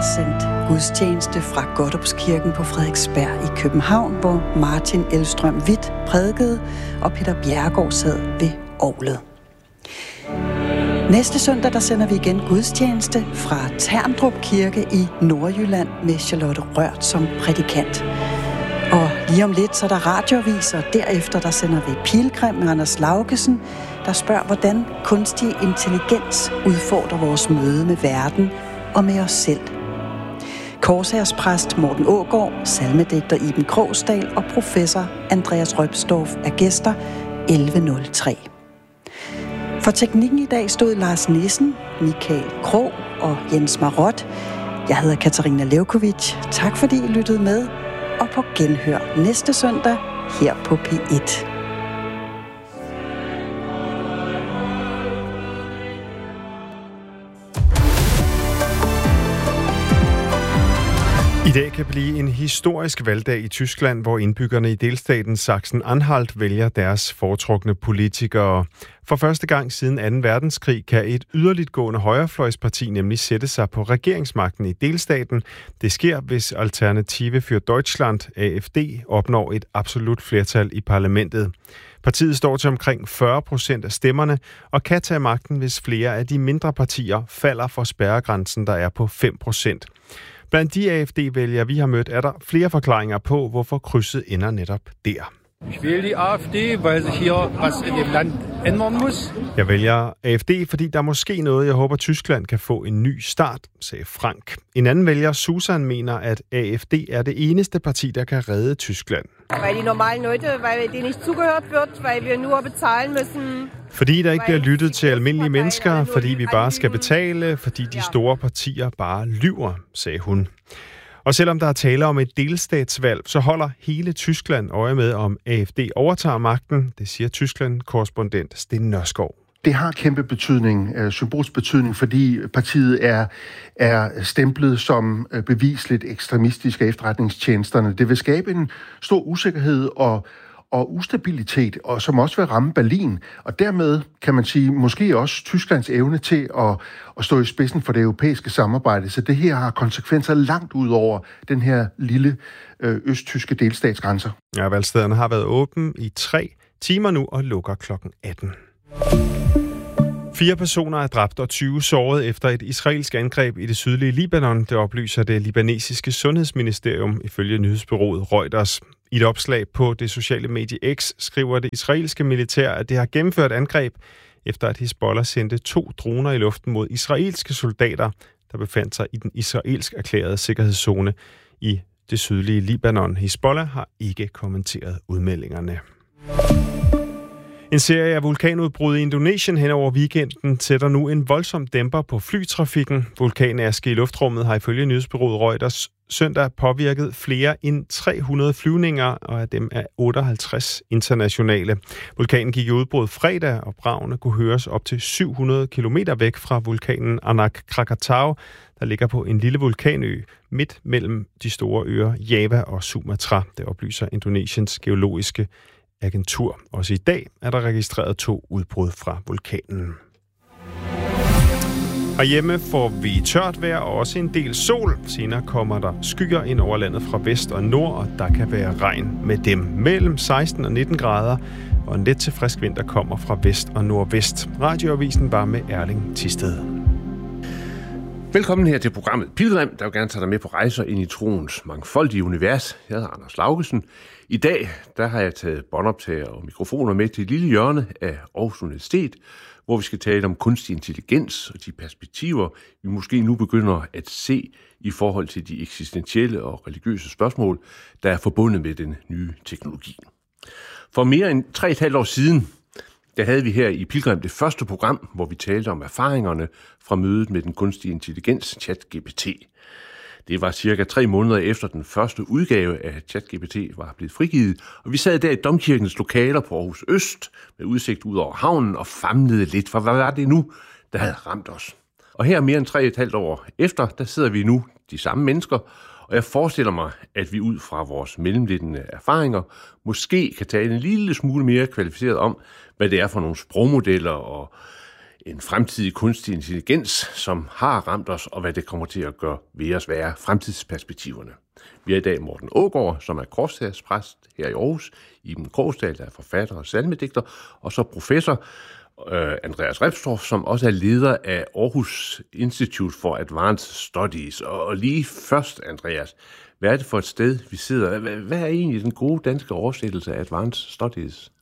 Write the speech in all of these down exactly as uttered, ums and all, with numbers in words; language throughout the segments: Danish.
sendt gudstjeneste fra Godthåbskirken på Frederiksberg i København, hvor Martin Elstrøm Hvidt prædikede, og Peter Bjerregaard sad ved orglet. Næste søndag, der sender vi igen gudstjeneste fra Terndrup Kirke i Nordjylland med Charlotte Rørt som prædikant. Og lige om lidt, så er der radioavis, og derefter der sender vi Pilgrim med Anders Laugesen, der spørger, hvordan kunstig intelligens udfordrer vores møde med verden og med os selv. Korshærspræst Morten Aagaard, salmedigter Iben Krogsdal og professor Andreas Røbsdorf er gæster elleve nul tre. For teknikken i dag stod Lars Nissen, Michael Krog og Jens Marot. Jeg hedder Katarina Levkovic. Tak fordi I lyttede med, og på genhør næste søndag her på P et. I dag kan blive en historisk valgdag i Tyskland, hvor indbyggerne i delstaten Sachsen-Anhalt vælger deres foretrukne politikere. For første gang siden anden verdenskrig kan et yderligtgående højrefløjsparti nemlig sætte sig på regeringsmagten i delstaten. Det sker, hvis Alternative für Deutschland, A F D, opnår et absolut flertal i parlamentet. Partiet står til omkring fyrre procent af stemmerne og kan tage magten, hvis flere af de mindre partier falder for spærregrænsen, der er på fem procent. Blandt de A F D-vælgere, vi har mødt, er der flere forklaringer på, hvorfor krydset ender netop der. Ich wähle die A F D, weil sich hier was in dem Land ändern muss. Jeg vælger A F D, fordi der er måske noget, jeg håber, Tyskland kan få en ny start, sagde Frank. En anden vælger, Susan, mener, at A F D er det eneste parti, der kan redde Tyskland. Weil die normalen Leute, weil denen nicht zugehört wird, weil wir nur bezahlen müssen. Fordi der ikke bliver lyttet til almindelige mennesker, fordi vi bare skal betale, fordi de store partier bare lyver, sagde hun. Og selvom der er tale om et delstatsvalg, så holder hele Tyskland øje med, om A F D overtager magten. Det siger Tyskland-korrespondent Sten Nørskov. Det har kæmpe betydning, symbolsk betydning, fordi partiet er, er stemplet som bevisligt ekstremistisk af efterretningstjenesterne. Det vil skabe en stor usikkerhed og og ustabilitet, og som også vil ramme Berlin, og dermed kan man sige, måske også Tysklands evne til at, at stå i spidsen for det europæiske samarbejde. Så det her har konsekvenser langt ud over den her lille øh, østtyske delstatsgrænser. Ja, valgstederne har været åben i tre timer nu og lukker klokken atten. Fire personer er dræbt og tyve såret efter et israelsk angreb i det sydlige Libanon. Det oplyser det libanesiske sundhedsministerium ifølge nyhedsbureauet Reuters. I et opslag på det sociale medie X skriver det israelske militær, at det har gennemført angreb, efter at Hizbollah sendte to droner i luften mod israelske soldater, der befandt sig i den israelsk erklærede sikkerhedszone i det sydlige Libanon. Hizbollah har ikke kommenteret udmeldingerne. En serie af vulkanudbrud i Indonesien hen over weekenden sætter nu en voldsom dæmper på flytrafikken. Vulkanaske i luftrummet har ifølge nyhedsbureauet Reuters søndag påvirket flere end tre hundrede flyvninger, og af dem er otteoghalvtreds internationale. Vulkanen gik i udbrud fredag, og bragene kunne høres op til syv hundrede kilometer væk fra vulkanen Anak Krakatau, der ligger på en lille vulkanø midt mellem de store øer Java og Sumatra. Det oplyser Indonesiens geologiske agentur. Også i dag er der registreret to udbrud fra vulkanen. Herhjemme får vi tørt vejr og også en del sol. Senere kommer der skyer ind over landet fra vest og nord, og der kan være regn med dem. Mellem seksten og nitten grader, og en let til frisk vind, der kommer fra vest og nordvest. Radioavisen var med Erling Thisted. Velkommen her til programmet Pilgrim, der vil gerne tage dig med på rejser ind i troens mangfoldige univers. Jeg hedder Anders Laugesen. I dag der har jeg taget båndoptager og mikrofoner med til et lille hjørne af Aarhus Universitet, hvor vi skal tale om kunstig intelligens og de perspektiver, vi måske nu begynder at se i forhold til de eksistentielle og religiøse spørgsmål, der er forbundet med den nye teknologi. For mere end tre og et halvt år siden, der havde vi her i Pilgrim det første program, hvor vi talte om erfaringerne fra mødet med den kunstige intelligens ChatGPT. Det var cirka tre måneder efter den første udgave af ChatGPT var blevet frigivet, og vi sad der i Domkirkens lokaler på Aarhus Øst med udsigt ud over havnen og famlede lidt, for hvad var det nu, der havde ramt os? Og her mere end tre og et halvt år efter, der sidder vi nu de samme mennesker, og jeg forestiller mig, at vi ud fra vores mellemliggende erfaringer måske kan tale en lille smule mere kvalificeret om, hvad det er for nogle sprogmodeller og en fremtidig kunstig intelligens, som har ramt os, og hvad det kommer til at gøre ved os, hvad er fremtidsperspektiverne. Vi er i dag Morten Aagaard, som er korstagspræst her i Aarhus, Iben Krogsdal, der er forfatter og salmedigter, og så professor øh, Andreas Repstorff, som også er leder af Aarhus Institute for Advanced Studies. Og lige først, Andreas, hvad er det for et sted, vi sidder? Hvad er egentlig den gode danske oversættelse af Advanced Studies?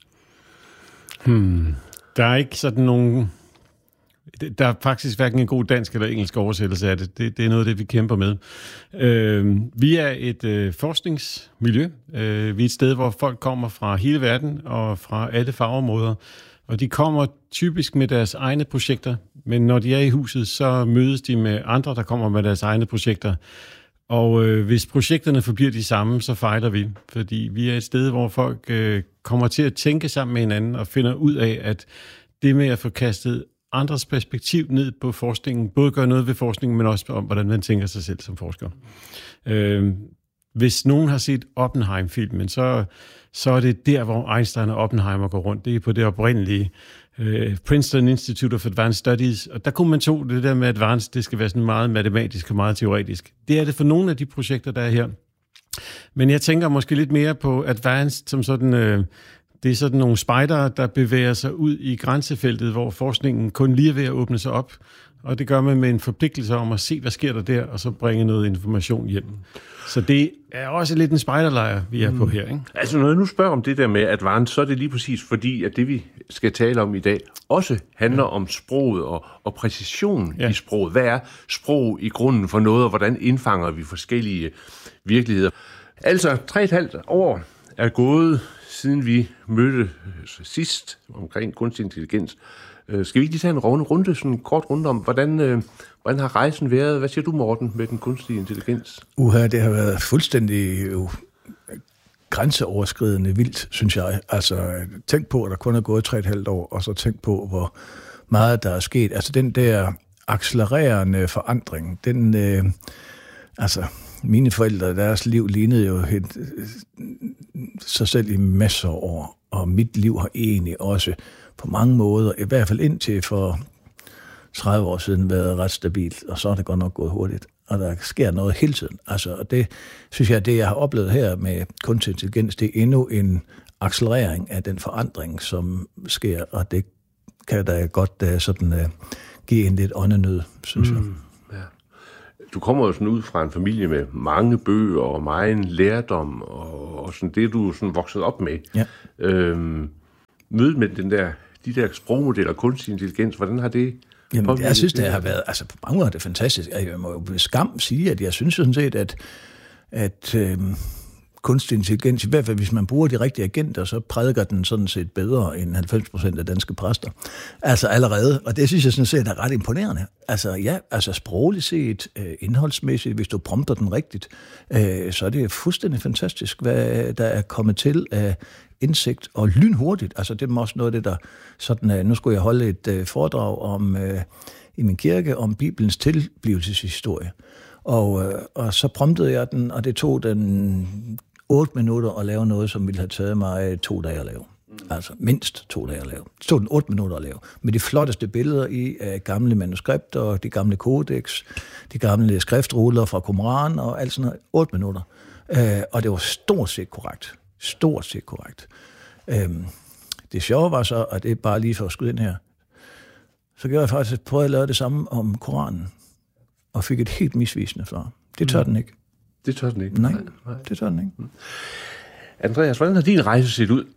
Hmm. Der er ikke sådan nogen... Der er faktisk hverken en god dansk eller engelsk oversættelse af det. Det, det er noget af det, vi kæmper med. Øh, vi er et øh, forskningsmiljø. Øh, vi er et sted, hvor folk kommer fra hele verden og fra alle fagområder. Og de kommer typisk med deres egne projekter. Men når de er i huset, så mødes de med andre, der kommer med deres egne projekter. Og øh, hvis projekterne forbliver de samme, så fejler vi. Fordi vi er et sted, hvor folk øh, kommer til at tænke sammen med hinanden og finder ud af, at det med at få kastet andres perspektiv ned på forskningen, både gør noget ved forskningen, men også om, hvordan man tænker sig selv som forsker. Øh, hvis nogen har set Oppenheim-filmen, så, så er det der, hvor Einstein og Oppenheimer går rundt. Det er på det oprindelige øh, Princeton Institute of Advanced Studies, og der kunne man tro, det der med advanced, det skal være sådan meget matematisk og meget teoretisk. Det er det for nogle af de projekter, der er her. Men jeg tænker måske lidt mere på advanced som sådan... Øh, Det er sådan nogle spejdere, der bevæger sig ud i grænsefeltet, hvor forskningen kun lige er ved at åbne sig op. Og det gør man med en forpligtelse om at se, hvad sker der der, og så bringe noget information hjem. Så det er også lidt en spejderlejr, vi er på her, ikke? Altså, når jeg nu spørger om det der med advanced, så er det lige præcis fordi, at det vi skal tale om i dag, også handler ja. om sproget og, og præcision ja. i sproget. Hvad er sprog i grunden for noget, og hvordan indfanger vi forskellige virkeligheder? Altså, tre og et halvt år er gået, siden vi mødte sidst omkring kunstig intelligens. Skal vi ikke lige tage en runde, runde sådan en kort runde om, hvordan, øh, hvordan har rejsen været? Hvad siger du, Morten, med den kunstige intelligens? Uha, det har været fuldstændig jo, grænseoverskridende vildt, synes jeg. Altså, tænk på, at der kun er gået tre og et halvt år, og så tænk på, hvor meget der er sket. Altså, den der accelererende forandring, den, øh, altså... Mine forældre, deres liv lignede jo helt, sig selv i masser af år, og mit liv har egentlig også på mange måder, i hvert fald indtil for tredive år siden, været ret stabilt, og så er det godt nok gået hurtigt, og der sker noget hele tiden. Altså, og det synes jeg, det jeg har oplevet her med kunstig intelligens, det er endnu en accelerering af den forandring, som sker, og det kan da godt sådan, uh, give en lidt åndenød, synes mm. jeg. Du kommer jo sådan ud fra en familie med mange bøger og meget lærdom, og, og sådan det, du er sådan vokset op med. Ja. Øhm, mødet med den der, de der sprogmodeller, kunstig intelligens, hvordan har det Jamen, påvirket? Jeg synes, det har været, altså på mange måder er det fantastisk. Jeg må jo med skam sige, at jeg synes sådan set, at, at øhm, kunstig intelligens, i hvert fald hvis man bruger de rigtige agenter, så prædiker den sådan set bedre end halvfems procent af danske præster. Altså allerede, og det synes jeg sådan set er ret imponerende. Altså ja, altså sprogligt set, øh, indholdsmæssigt, hvis du prompter den rigtigt, øh, så er det fuldstændig fantastisk, hvad der er kommet til af indsigt og lynhurtigt. Altså det er også noget af det, der sådan, øh, nu skulle jeg holde et øh, foredrag om, øh, i min kirke om Bibelens tilblivelseshistorie. Og, øh, og så promptede jeg den, og det tog den otte minutter at lave noget, som ville have taget mig to dage at lave. Altså mindst to dage at lave. Det tog den otte minutter at lave. Med de flotteste billeder i af gamle manuskripter, de gamle kodex, de gamle skriftruller fra Qumran og alt sådan noget. Otte minutter. Øh, og det var stort set korrekt. Stort set korrekt. Øh, det sjove var så, at det er bare lige for at skyde ind her, så gjorde jeg faktisk prøve at lave det samme om Koranen, og fik et helt misvisende svar. Det tør mm. den ikke. Det tør den ikke? Nej, Nej. det tør den ikke. Mm. Andreas, hvordan har din rejse set ud?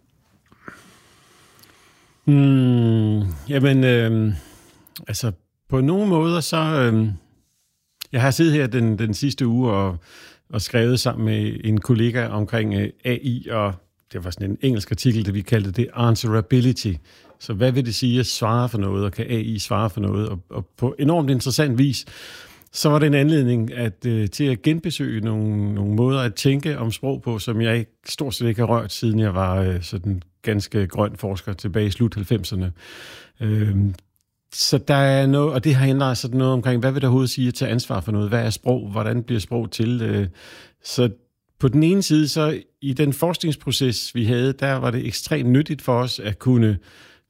Hmm, jamen, øh, altså, på nogle måder, så... Øh, jeg har siddet her den, den sidste uge og, og skrevet sammen med en kollega omkring øh, A I, og det var sådan en engelsk artikel, det vi kaldte det answerability. Så hvad vil det sige at svare for noget, og kan A I svare for noget? Og, og på enormt interessant vis, så var det en anledning at, øh, til at genbesøge nogle, nogle måder at tænke om sprog på, som jeg ikke, stort set ikke har rørt, siden jeg var øh, sådan ganske grøn forsker tilbage i slut halvfemserne. Øh, så der er noget, og det har ændret sådan noget omkring, hvad vil der overhovedet sige at tage ansvar for noget? Hvad er sprog? Hvordan bliver sprog til? Øh, så på den ene side, så i den forskningsproces, vi havde, der var det ekstremt nyttigt for os at kunne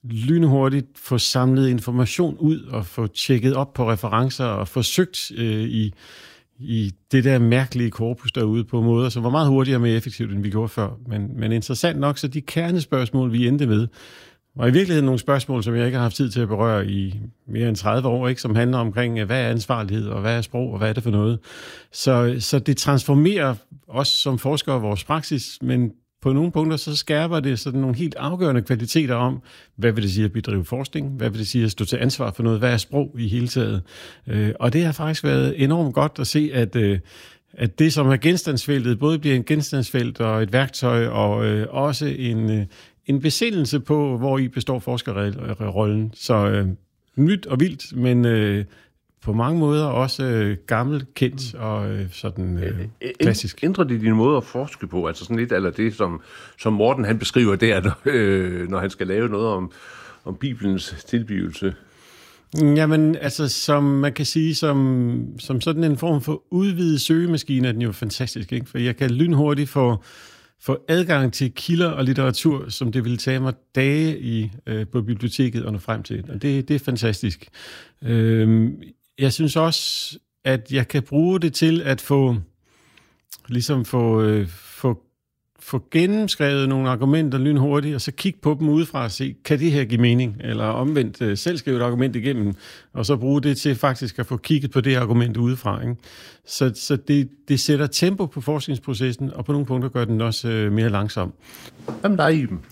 lynhurtigt få samlet information ud og få tjekket op på referencer og forsøgt øh, i, i det der mærkelige korpus derude på måder, som var meget hurtigere og mere effektivt, end vi gjorde før. Men, men interessant nok, så de kernespørgsmål, vi endte med, var i virkeligheden nogle spørgsmål, som jeg ikke har haft tid til at berøre i mere end tredive år, ikke? Som handler omkring, hvad er ansvarlighed, og hvad er sprog, og hvad er det for noget. Så, så det transformerer os som forskere vores praksis, men på nogle punkter så skærper det sådan nogle helt afgørende kvaliteter om, hvad vil det sige at bedrive forskning, hvad vil det sige at stå til ansvar for noget, hvad er sprog i hele taget. Og det har faktisk været enormt godt at se, at, at det, som er genstandsfeltet, både bliver en genstandsfelt og et værktøj, og også en, en besindelse på, hvor i består forskerrollen. Så øh, nyt og vildt, men øh, på mange måder også øh, gammelt, kendt og øh, sådan øh, klassisk. Ændrer det din måde at forske på? Altså sådan lidt eller det, som, som Morten han beskriver der, når, øh, når han skal lave noget om, om Bibelens tilblivelse? Jamen, altså, som man kan sige, som, som sådan en form for udvidet søgemaskine, er den jo fantastisk, ikke? For jeg kan lynhurtigt få få adgang til kilder og litteratur, som det ville tage mig dage i øh, på biblioteket og nå frem til. Og det, det er fantastisk. Øh, jeg synes også, at jeg kan bruge det til at få, ligesom få, øh, få, få gennemskrevet nogle argumenter lynhurtigt, og så kigge på dem udefra og se, kan det her give mening? Eller omvendt øh, selv skrive et argument igennem, og så bruge det til faktisk at få kigget på det argument udefra. Ikke? Så, så det, det sætter tempo på forskningsprocessen, og på nogle punkter gør den også øh, mere langsom. Hvad med dig, Iben?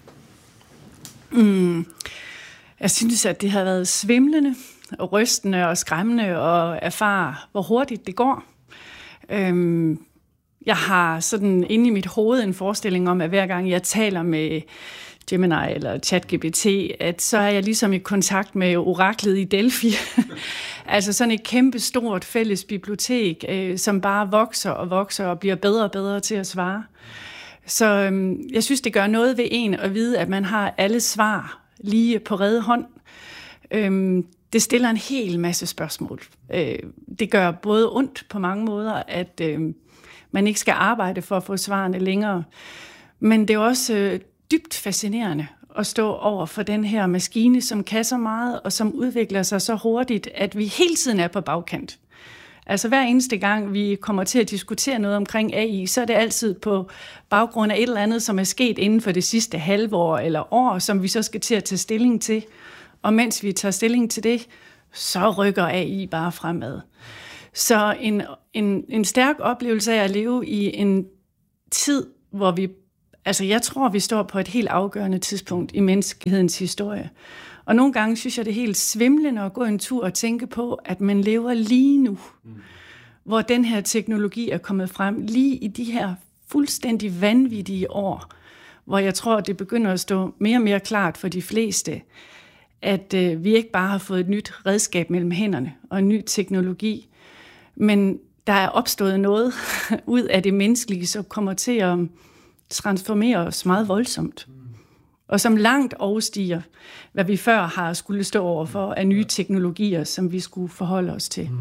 Mm, jeg synes, at det har været svimlende og rystende og skræmmende at erfare, hvor hurtigt det går. Øhm, jeg har sådan inde i mit hoved en forestilling om, at hver gang jeg taler med Gemini eller ChatGPT, at så er jeg ligesom i kontakt med oraklet i Delphi. Altså sådan et kæmpe stort fælles bibliotek, øh, som bare vokser og vokser og bliver bedre og bedre til at svare. Så øh, jeg synes, det gør noget ved en at vide, at man har alle svar lige på rede hånd. Øh, det stiller en hel masse spørgsmål. Øh, det gør både ondt på mange måder, at øh, man ikke skal arbejde for at få svarene længere. Men det er også øh, dybt fascinerende at stå over for den her maskine, som kan så meget, og som udvikler sig så hurtigt, at vi hele tiden er på bagkant. Altså hver eneste gang, vi kommer til at diskutere noget omkring A I, så er det altid på baggrund af et eller andet, som er sket inden for det sidste halve år eller år, som vi så skal til at tage stilling til. Og mens vi tager stilling til det, så rykker A I bare fremad. Så en, en, en stærk oplevelse af at leve i en tid, hvor vi, altså jeg tror, vi står på et helt afgørende tidspunkt i menneskehedens historie. Og nogle gange synes jeg, det er helt svimlende at gå en tur og tænke på, at man lever lige nu, mm. hvor den her teknologi er kommet frem, lige i de her fuldstændig vanvittige år, hvor jeg tror, det begynder at stå mere og mere klart for de fleste, at øh, vi ikke bare har fået et nyt redskab mellem hænderne og en ny teknologi, men der er opstået noget ud af det menneskelige, som kommer til at transformere os meget voldsomt. Og som langt overstiger, hvad vi før har skulle stå overfor af nye teknologier, som vi skulle forholde os til.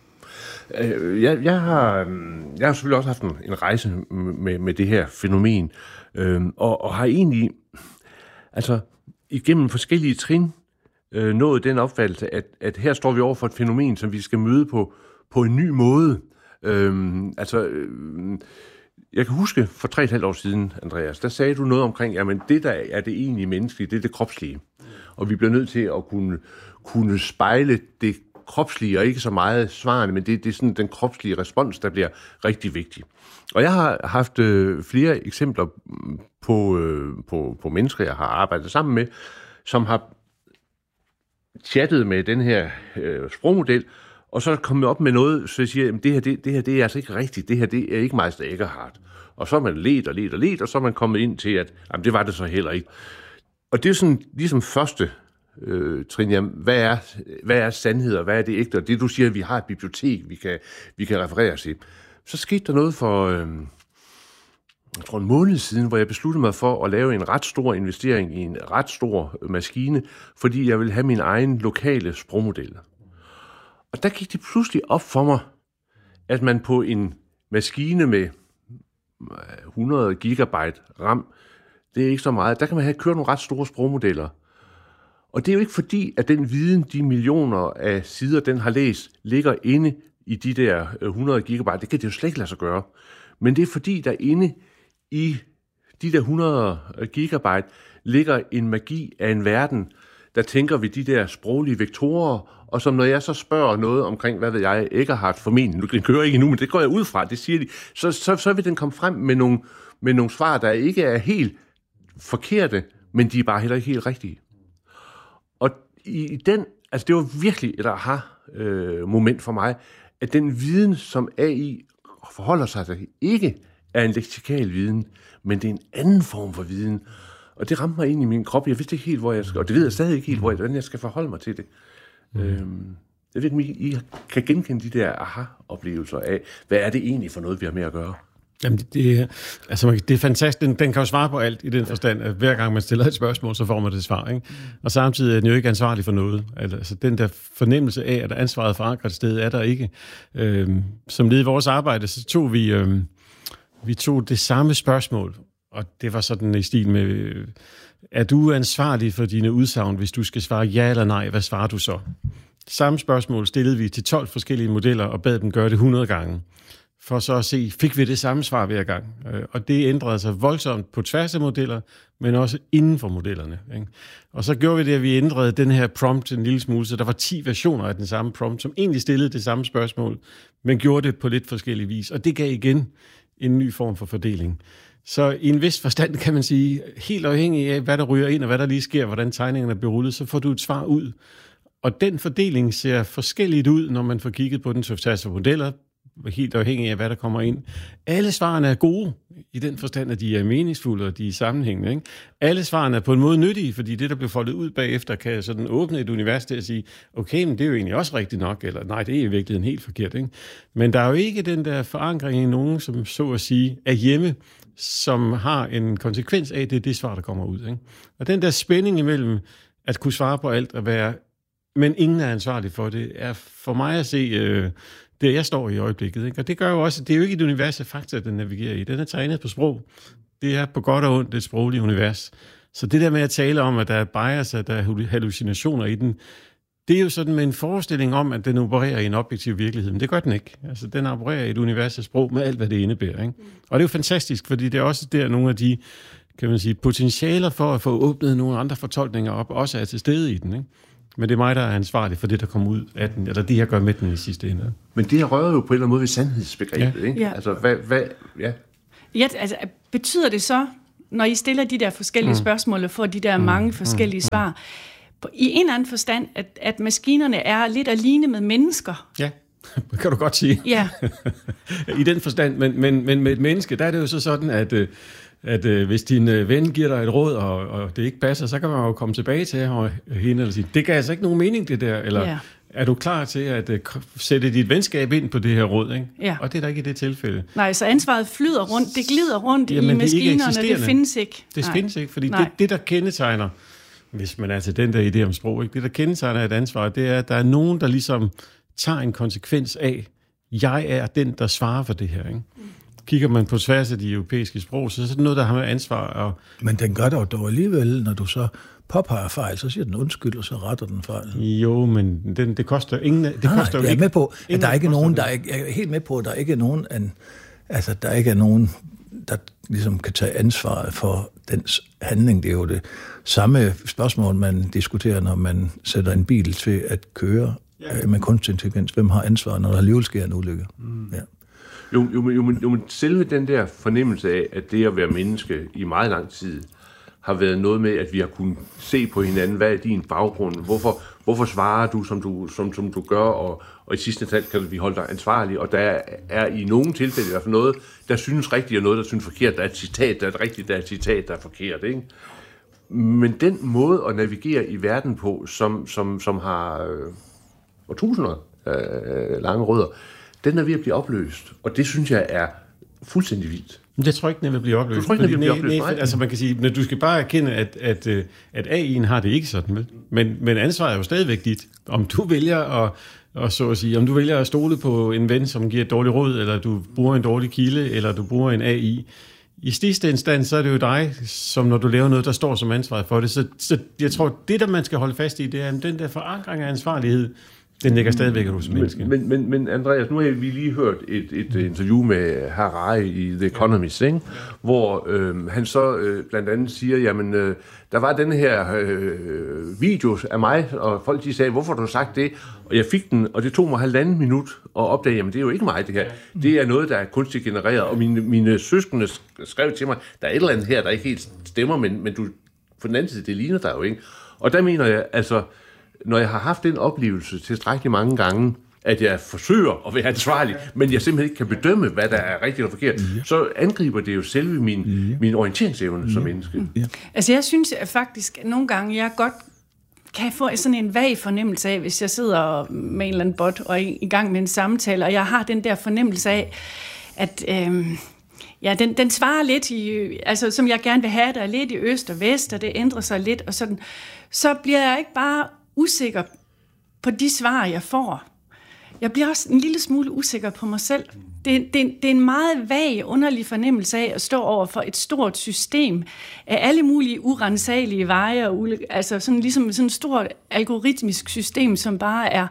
Øh, jeg, jeg, har, jeg har selvfølgelig også haft en, en rejse med, med det her fænomen, øh, og, og har egentlig altså, igennem forskellige trin øh, nået den opfattelse, at, at her står vi over for et fænomen, som vi skal møde på, på en ny måde. Øh, altså... Øh, Jeg kan huske for tre og et halvt år siden, Andreas, der sagde du noget omkring, jamen det der er det egentlige menneskelige, det er det kropslige. Og vi bliver nødt til at kunne, kunne spejle det kropslige, og ikke så meget svarene, men det, det er sådan den kropslige respons, der bliver rigtig vigtig. Og jeg har haft øh, flere eksempler på, øh, på, på mennesker, jeg har arbejdet sammen med, som har chattet med den her øh, sprogmodel, og så er kommet op med noget, så jeg siger, at det her, det, det her det er altså ikke rigtigt, det her det er ikke Meister Eckhart. Og så er man let og let og let, og så er man kommet ind til, at jamen, det var det så heller ikke. Og det er sådan ligesom første øh, trin, jamen, hvad er, hvad er sandhed, og hvad er det ægte? Og det du siger, at vi har et bibliotek, vi kan, vi kan referere til. Så skete der noget for, øh, jeg tror en måned siden, hvor jeg besluttede mig for at lave en ret stor investering i en ret stor maskine, fordi jeg ville have min egen lokale sprogmodel. Og der gik det pludselig op for mig, at man på en maskine med hundrede gigabyte RAM, det er ikke så meget, der kan man have kørt nogle ret store sprogmodeller. Og det er jo ikke fordi, at den viden, de millioner af sider, den har læst, ligger inde i de der hundrede gigabyte. Det kan det jo slet ikke lade sig gøre. Men det er fordi, der inde i de der hundrede gigabyte ligger en magi af en verden, der tænker vi de der sproglige vektorer, og som når jeg så spørger noget omkring, hvad ved jeg, Eckhart formentlig, den kører ikke endnu, men det går jeg ud fra, det siger de, så, så, så vil den komme frem med nogle, med nogle svar, der ikke er helt forkerte, men de er bare heller ikke helt rigtige. Og i den, altså det var virkelig et aha-moment for mig, at den viden, som A I forholder sig til, ikke er en leksikal viden, men det er en anden form for viden. Og det ramte mig ind i min krop. Jeg vidste ikke helt, hvor jeg skal, og det ved jeg stadig ikke helt, hvor jeg, hvordan jeg skal forholde mig til det. Mm. Øhm, jeg ved ikke, om I, I kan genkende de der aha-oplevelser af, hvad er det egentlig for noget, vi har med at gøre? Jamen, det, altså, det er fantastisk. Den, den kan jo svare på alt i den forstand, at hver gang man stiller et spørgsmål, så får man det svar. Ikke? Og samtidig er den jo ikke ansvarlig for noget. Altså, den der fornemmelse af, at ansvaret forankret et sted, er der ikke. Øhm, som led i vores arbejde, så tog vi, øhm, vi tog det samme spørgsmål, og det var sådan i stil med, er du ansvarlig for dine udsagn, hvis du skal svare ja eller nej? Hvad svarer du så? Samme spørgsmål stillede vi til tolv forskellige modeller, og bad dem gøre det hundrede gange. For så at se, fik vi det samme svar hver gang. Og det ændrede sig voldsomt på tværs af modeller, men også inden for modellerne. Ikke? Og så gjorde vi det, at vi ændrede den her prompt en lille smule, så der var ti versioner af den samme prompt, som egentlig stillede det samme spørgsmål, men gjorde det på lidt forskellig vis. Og det gav igen en ny form for fordeling. Så i en vis forstand kan man sige, helt afhængig af, hvad der ryger ind, og hvad der lige sker, hvordan tegningerne bliver rullet, så får du et svar ud. Og den fordeling ser forskelligt ud, når man får kigget på den tværs af modeller, helt afhængig af, hvad der kommer ind. Alle svarene er gode, i den forstand, at de er meningsfulde, og de er sammenhængende. Ikke? Alle svarene er på en måde nyttige, fordi det, der bliver foldet ud bagefter, kan sådan åbne et univers til at sige, okay, men det er jo egentlig også rigtigt nok, eller nej, det er i virkeligheden helt forkert. Ikke? Men der er jo ikke den der forankring i nogen, som så at sige er hjemme, som har en konsekvens af, det er det svar, der kommer ud. Ikke? Og den der spænding imellem at kunne svare på alt og være, men ingen er ansvarlig for det, er for mig at se øh, det, jeg står i øjeblikket. Ikke? Og det gør jo også, det er jo ikke et univers af fakta, den navigerer i. Den er trænet på sprog. Det er på godt og ondt et sprogligt univers. Så det der med at tale om, at der er bias, at der er hallucinationer i den, det er jo sådan med en forestilling om, at den opererer i en objektiv virkelighed. Men det gør den ikke. Altså, den opererer i et univers af sprog med alt, hvad det indebærer. Ikke? Og det er jo fantastisk, fordi det er også der nogle af de, kan man sige, potentialer for at få åbnet nogle andre fortolkninger op, også er til stede i den. Ikke? Men det er mig, der er ansvarlig for det, der kommer ud af den, eller det, jeg gør med den i sidste ende. Men det rører jo på en eller anden måde ved sandhedsbegrebet, ja. ikke? Ja. Altså, hvad, hvad, ja. Ja, altså, betyder det så, når I stiller de der forskellige mm. spørgsmål, og får de der mm. mange forskellige mm. svar, i en eller anden forstand, at, at maskinerne er lidt alene med mennesker? Ja, det kan du godt sige. Ja. I den forstand, men, men, men med et menneske, der er det jo så sådan, at... at øh, hvis din øh, ven giver dig et råd, og, og det ikke passer, så kan man jo komme tilbage til og hende og sige, det gav altså ikke nogen mening, det der, eller ja. Er du klar til at øh, sætte dit venskab ind på det her råd, ikke? Ja. Og det er der ikke i det tilfælde. Nej, så ansvaret flyder rundt, det glider rundt Jamen, i maskinerne, det, det findes ikke. Det Nej. findes ikke, fordi det, det, der kendetegner, hvis man er til den der idé om sprog, ikke? Det, der kendetegner et ansvar, det er, at der er nogen, der ligesom tager en konsekvens af, jeg er den, der svarer for det her, ikke? Kigger man på tværs af de europæiske sprog, så er det noget, der har med ansvar. Og... Men den gør det dog alligevel, når du så påpeger fejl, så siger den undskyld, og så retter den fejl. Jo, men den, det koster ingen... Det nej, koster nej, jeg er ikke, med på, at der er ikke nogen, det. der er, jeg er helt med på, at der ikke er nogen, an, altså der ikke er nogen, der ligesom kan tage ansvaret for dens handling. Det er jo det samme spørgsmål, man diskuterer, når man sætter en bil til at køre ja. med kunstig intelligens. Hvem har ansvaret, når der alligevel sker en ulykke? Mm. Ja. Jo, jo, jo, men, jo, men selve den der fornemmelse af, at det at være menneske i meget lang tid, har været noget med, at vi har kunnet se på hinanden, hvad er din baggrund, hvorfor, hvorfor svarer du, som du, som, som du gør, og, og i sidste tal kan vi holde dig ansvarlig, og der er i nogle tilfælde i hvert fald noget, der synes rigtigt, og noget, der synes forkert. Der er et citat, der er et rigtigt, der er et citat, der er forkert, ikke? Men den måde at navigere i verden på, som, som, som har øh, årtusinder øh, lange rødder, den er ved at blive opløst, og det synes jeg er fuldstændig vildt. Men det tror jeg ikke, den vil blive opløst. Du tror ikke, den vil blive opløst? Nej, altså man kan sige, du skal bare erkende, at, at, at A I'en har det ikke sådan, vel? Men, men ansvaret er jo stadigvæk dit. Om du vælger at, og så at sige, om du vælger at stole på en ven, som giver et dårligt råd, eller du bruger en dårlig kilde, eller du bruger en A I, i sidste instans, så er det jo dig, som når du laver noget, der står som ansvaret for det. Så, så jeg tror, det der man skal holde fast i, det er, at den der forankring af ansvarlighed, den ligger stadigvæk hos mennesket. Men, men, men Andreas, nu har vi lige hørt et, et interview med Harari i The Economist, ikke? Hvor øh, han så øh, blandt andet siger, jamen, øh, der var den her øh, video af mig, og folk de sagde, hvorfor har du sagt det? Og jeg fik den, og det tog mig halvanden minut at opdage, jamen det er jo ikke mig det her. Det er noget, der er kunstigt genereret, og mine, mine søskende skrev til mig, der er et eller andet her, der ikke helt stemmer, men, men du, på den anden side, det ligner dig jo ikke. Og der mener jeg, altså, når jeg har haft den oplevelse tilstrækkeligt mange gange, at jeg forsøger at være ansvarlig, men jeg simpelthen ikke kan bedømme, hvad der er rigtigt og forkert, ja. Så angriber det jo selve min, ja. min orienteringsevne ja. som menneske. Ja. Altså jeg synes at faktisk, at nogle gange jeg godt kan få sådan en vag fornemmelse af, hvis jeg sidder med en eller anden bot og er i gang med en samtale, og jeg har den der fornemmelse af, at øh, ja, den, den svarer lidt i, altså som jeg gerne vil have, der er lidt i øst og vest, og det ændrer sig lidt, og sådan, så bliver jeg ikke bare usikker på de svar, jeg får. Jeg bliver også en lille smule usikker på mig selv. Det, det, det er en meget vag, underlig fornemmelse af at stå over for et stort system af alle mulige urensagelige veje, og altså sådan ligesom sådan et stort algoritmisk system, som bare er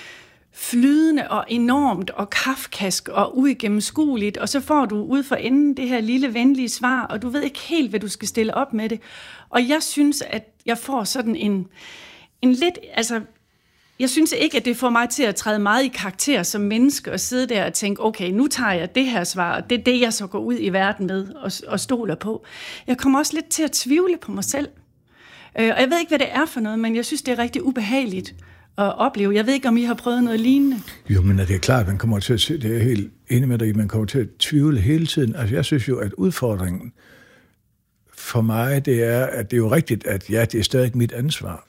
flydende og enormt og kafkask og uigennemskueligt, og så får du ud for enden det her lille venlige svar, og du ved ikke helt, hvad du skal stille op med det. Og jeg synes, at jeg får sådan en, en lidt, altså jeg synes ikke, at det får mig til at træde meget i karakter som menneske og sidde der og tænke, okay, nu tager jeg det her svar, og det er det, jeg så går ud i verden med og, og stoler på. Jeg kommer også lidt til at tvivle på mig selv. Og jeg ved ikke, hvad det er for noget, men jeg synes, det er rigtig ubehageligt at opleve. Jeg ved ikke, om I har prøvet noget lignende. Jo, men det er klart, at man kommer til at se, det er helt enig med dig i, man kommer til at tvivle hele tiden. Altså, jeg synes jo, at udfordringen for mig, det er, at det er jo rigtigt, at ja, det er stadig mit ansvar.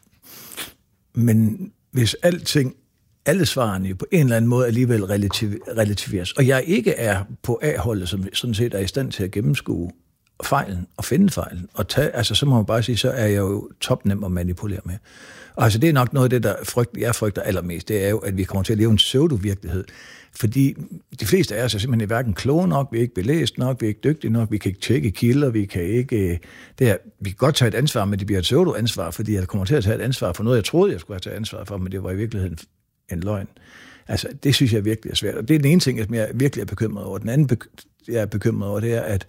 Men hvis alting, alle svarene jo på en eller anden måde alligevel relativ, relativeres, og jeg ikke er på A-holdet, som sådan set er i stand til at gennemskue fejlen og finde fejlen, og tage, altså så må man bare sige, så er jeg jo topnem at manipulere med. Og altså det er nok noget af det, der frygt, jeg frygter allermest, det er jo, at vi kommer til at leve en pseudo-virkelighed, fordi de fleste af os er simpelthen hverken kloge nok, vi er ikke belæst nok, vi er ikke dygtige nok, vi kan ikke tjekke kilder, vi kan ikke... Det er, vi kan godt tage et ansvar, men det bliver et pseudo-ansvar, fordi jeg kommer til at tage et ansvar for noget, jeg troede, jeg skulle have taget ansvar for, men det var i virkeligheden en løgn. Altså, det synes jeg virkelig er svært, og det er den ene ting, som jeg virkelig er bekymret over. Den anden, jeg er bekymret over, det er, at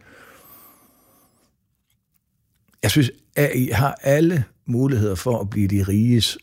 jeg synes, at I har alle muligheder for at blive de riges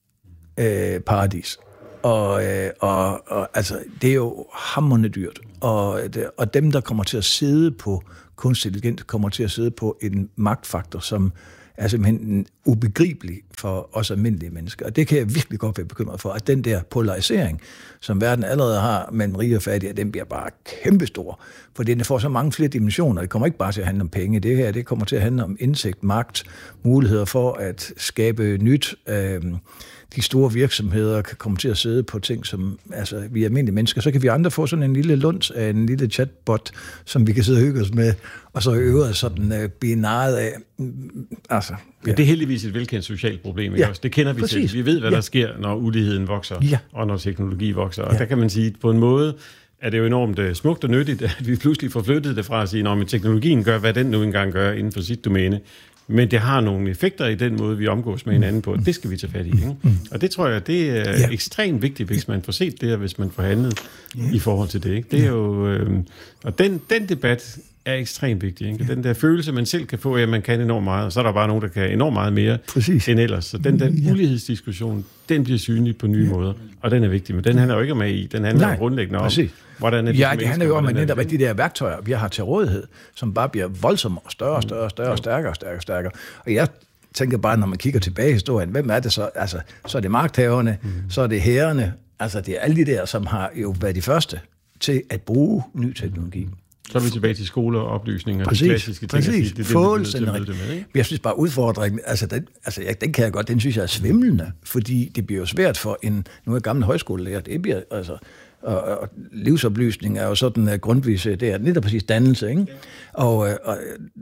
øh, paradis. Og, øh, og, og altså, det er jo hamrende dyrt. Og, det, og dem, der kommer til at sidde på kunstig intelligens, kommer til at sidde på en magtfaktor, som er simpelthen ubegribelig for os almindelige mennesker. Og det kan jeg virkelig godt være bekymret for, at den der polarisering, som verden allerede har mellem rige og fattige, den bliver bare kæmpestor. For den får så mange flere dimensioner. Det kommer ikke bare til at handle om penge. Det her, det kommer til at handle om indsigt, magt, muligheder for at skabe nyt. Øh, de store virksomheder kan komme til at sidde på ting, som altså, vi er almindelige mennesker. Så kan vi andre få sådan en lille lunds af en lille chatbot, som vi kan sidde og hygge os med, og så øve sådan uh, blive narret af. Altså, ja. Ja, det er heldigvis et velkendt socialt problem. Ikke? Ja, også? Det kender vi præcis. Selv. Vi ved, hvad ja. der sker, når uligheden vokser, ja. og når teknologi vokser. Og ja. der kan man sige, på en måde er det jo enormt uh, smukt og nyttigt, at vi pludselig får flyttet det fra at sige, at teknologien gør, hvad den nu engang gør inden for sit domæne. Men det har nogle effekter i den måde, vi omgås med hinanden på. Det skal vi tage fat i. Ikke? Og det tror jeg, det er ja. ekstremt vigtigt, hvis man får set det, og hvis man får handlet ja. i forhold til det. Ikke? Det er jo, øh, og den, den debat er ekstremt vigtig. Ikke? Den der følelse, man selv kan få, at man kan enormt meget, og så er der bare nogen, der kan enormt meget mere Præcis. end ellers. Så den der ulighedsdiskussion, den bliver synlig på nye ja. måder, og den er vigtig. Men den handler jo ikke om A I, den handler Nej. grundlæggende om, Præcis. hvordan er det Ja, det handler jo om, at netop de der værktøjer, vi har til rådighed, som bare bliver voldsommere og større og større og større og stærkere og stærkere og stærkere. Og jeg tænker bare, når man kigger tilbage i historien, hvem er det så? Altså, så er det magthaverne, mm. så er det herrerne, altså det er alle de der, som har jo været de første til at bruge ny teknologi. Så er vi tilbage til skole og oplysning og præcis, de klassiske ting. Præcis, det, fuldstændig. Jeg synes bare udfordringen, altså, den, altså jeg, den kan jeg godt, den synes jeg er svimlende, fordi det bliver jo svært for en, nu er gamle højskolelærer, det bliver altså, og, og livsoplysning er jo sådan uh, grundvis, det er netop præcis dannelse, ikke? Og, uh, og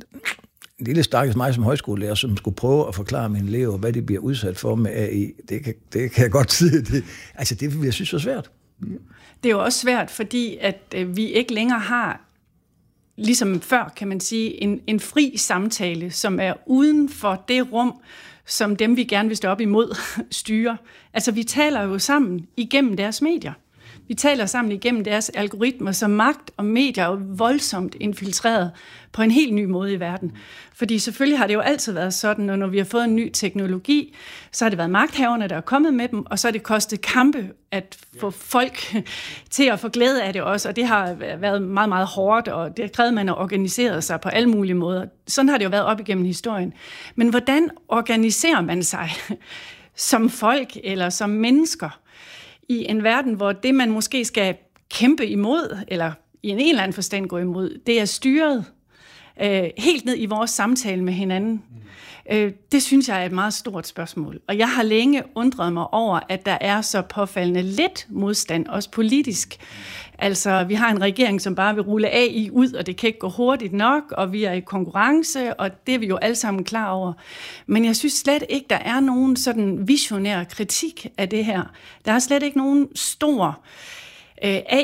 en lille stakkels mig som højskolelærer, som skulle prøve at forklare mine elever, hvad de bliver udsat for med A I, det kan, det kan jeg godt sige. Det, altså det vil jeg synes er svært. Det er jo også svært, fordi at øh, vi ikke længere har ligesom før, kan man sige, en, en fri samtale, som er uden for det rum, som dem, vi gerne vil stå op imod, styrer. Altså, vi taler jo sammen igennem deres medier. Vi taler sammen igennem deres algoritmer, så magt og medier er jo voldsomt infiltreret på en helt ny måde i verden. Fordi selvfølgelig har det jo altid været sådan, og når vi har fået en ny teknologi, så har det været magthaverne, der er kommet med dem, og så har det kostet kampe at få folk til at få glæde af det også, og det har været meget, meget hårdt, og det har krævet, at man har organiseret sig på alle mulige måder. Sådan har det jo været op igennem historien. Men hvordan organiserer man sig som folk eller som mennesker i en verden, hvor det, man måske skal kæmpe imod, eller i en eller anden forstand gå imod, det er styret øh, helt ned i vores samtale med hinanden? Mm. Øh, det synes jeg er et meget stort spørgsmål. Og jeg har længe undret mig over, at der er så påfaldende lidt modstand, også politisk. Altså, vi har en regering, som bare vil rulle A I ud, og det kan ikke gå hurtigt nok, og vi er i konkurrence, og det er vi jo alle sammen klar over. Men jeg synes slet ikke, der er nogen sådan visionær kritik af det her. Der er slet ikke nogen stor øh, A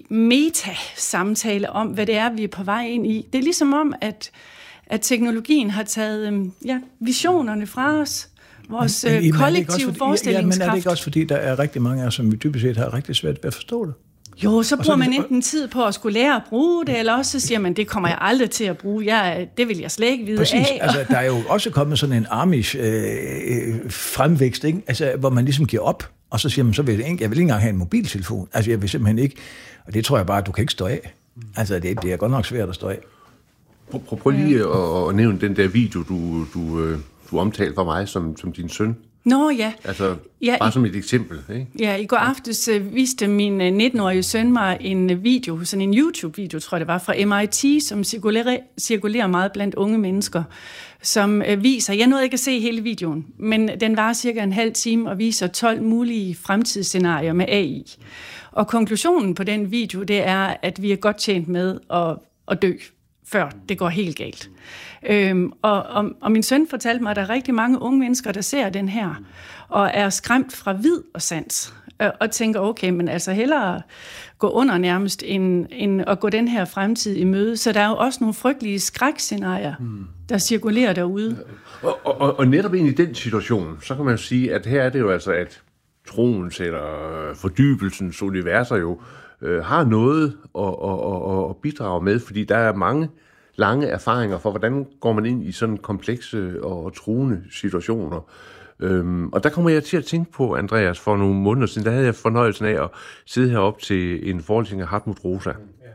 I-meta-samtale om, hvad det er, vi er på vej ind i. Det er ligesom om, at, at teknologien har taget øh, ja, visionerne fra os. Vores men, men, kollektive forestillingskraft. Ja, men er det ikke også, fordi der er rigtig mange af os, som vi dybest set har rigtig svært ved at forstå det? Jo, så bruger så, man enten tid på at skulle lære at bruge det, eller også så siger man, det kommer jeg aldrig til at bruge. Jeg, det vil jeg slet ikke vide Præcis. af. Altså, der er jo også kommet sådan en Amish øh, fremvækst, ikke? Altså, hvor man ligesom giver op, og så siger man, så vil jeg, jeg vil ikke engang have en mobiltelefon. Altså, jeg vil simpelthen ikke, og det tror jeg bare, at du kan ikke stå af. Altså, det, det er godt nok svært at stå af. Prøv, prøv lige at, at nævne den der video, du, du, du omtalte for mig som, som din søn. Nå ja. Altså, ja, bare som et eksempel, ikke? Ja, i går aftes uh, viste min uh, nitten-årige søn mig en video, sådan en YouTube-video, tror jeg det var, fra M I T, som cirkulerer, cirkulerer meget blandt unge mennesker, som uh, viser, jeg nåede ikke at se hele videoen, men den var cirka en halv time og viser tolv mulige fremtidsscenarier med A I. Og konklusionen på den video, det er, at vi er godt tjent med at, at dø, før det går helt galt. Øhm, og, og, og min søn fortalte mig, at der er rigtig mange unge mennesker, der ser den her, og er skræmt fra vid og sans, og, og tænker, okay, men altså hellere gå under nærmest, end, end at gå den her fremtid i møde. Så der er jo også nogle frygtelige skrækscenarier, mm. der cirkulerer derude. Og, og, og netop ind i den situation, så kan man sige, at her er det jo altså, at troens eller fordybelsens universer jo øh, har noget at, at, at, at bidrage med, fordi der er mange lange erfaringer for, hvordan går man ind i sådan komplekse og truende situationer. Øhm, og der kommer jeg til at tænke på, Andreas, for nogle måneder siden, der havde jeg fornøjelsen af at sidde heroppe til en forelæsning af Hartmut Rosa.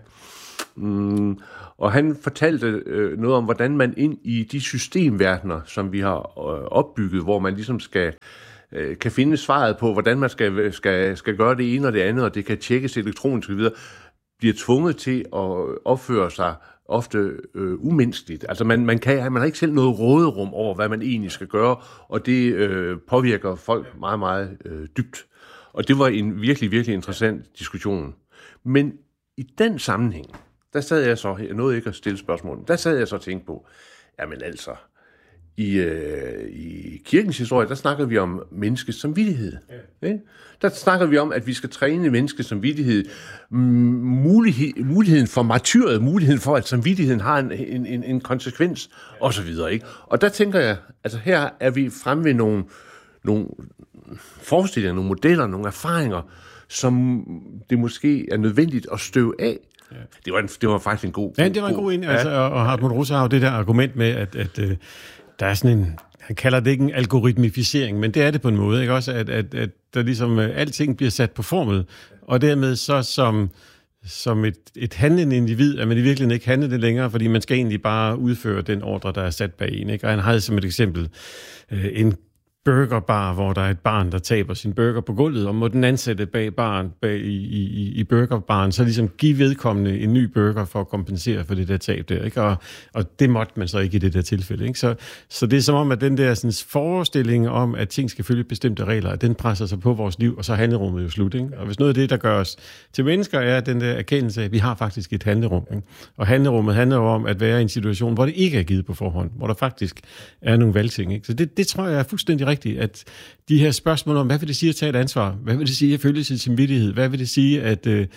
Mm, og han fortalte øh, noget om, hvordan man ind i de systemverdener, som vi har øh, opbygget, hvor man ligesom skal øh, kan finde svaret på, hvordan man skal, skal, skal gøre det ene og det andet, og det kan tjekkes elektronisk og videre, bliver tvunget til at opføre sig ofte øh, umenneskeligt. Altså man, man, kan, man har ikke selv noget råderum over, hvad man egentlig skal gøre, og det øh, påvirker folk meget, meget øh, dybt. Og det var en virkelig, virkelig interessant diskussion. Men i den sammenhæng, der sad jeg så, jeg nåede ikke at stille spørgsmål, der sad jeg så og tænkte på, jamen altså, i, øh, i kirkens historie, der snakker vi om menneskets samvittighed. Ja. Ikke? Der snakker vi om, at vi skal træne menneskets samvittighed, mulighed, muligheden for martyret, muligheden for, at samvittigheden har en, en, en, en konsekvens, ja. Og så videre. Ikke? Og der tænker jeg, altså her er vi fremme ved nogle, nogle forestillinger, nogle modeller, nogle erfaringer, som det måske er nødvendigt at støve af. Ja. Det, var en, det var faktisk en god... Ja, det var en god en. Ja. Altså, og Hartmut Rosa har jo det der argument med, at, at uh, der er sådan en... Han kalder det ikke en algoritmificering, men det er det på en måde, ikke også? At, at, at der ligesom uh, alting bliver sat på formel, og dermed så som, som et, et handlende individ, at man i virkeligheden ikke handler det længere, fordi man skal egentlig bare udføre den ordre, der er sat bag en. Ikke? Og han havde som et eksempel uh, en burgerbar, hvor der er et barn, der taber sin burger på gulvet, og må den ansatte bag baren, bag i, i, i burgerbaren, så ligesom give vedkommende en ny burger for at kompensere for det der tab der, ikke? Og, og det måtte man så ikke i det der tilfælde, ikke? Så, så det er som om, at den der sådan, forestilling om, at ting skal følge bestemte regler, den presser sig på vores liv, og så er handlerummet jo slut, ikke? Og hvis noget af det, der gør os til mennesker, er den der erkendelse af, at vi har faktisk et handlerum, ikke? Og handlerummet handler jo om at være i en situation, hvor det ikke er givet på forhånd, hvor der faktisk er nogle valgting, ikke? Så det, det tror jeg er fuldstændig rigtigt, at de her spørgsmål om, hvad vil det sige at tage et ansvar? Hvad vil det sige at føle sin samvittighed? Hvad vil det sige at,